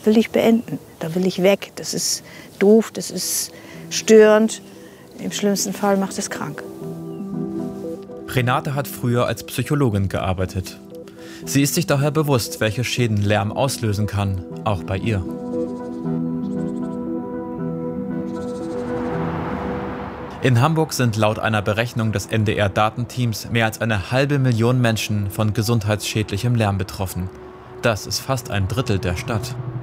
will ich beenden. Da will ich weg. Das ist doof, das ist störend. Im schlimmsten Fall macht es krank. Renate hat früher als Psychologin gearbeitet. Sie ist sich daher bewusst, welche Schäden Lärm auslösen kann, auch bei ihr. In Hamburg sind laut einer Berechnung des NDR-Datenteams mehr als 500.000 Menschen von gesundheitsschädlichem Lärm betroffen. Das ist fast ein Drittel der Stadt.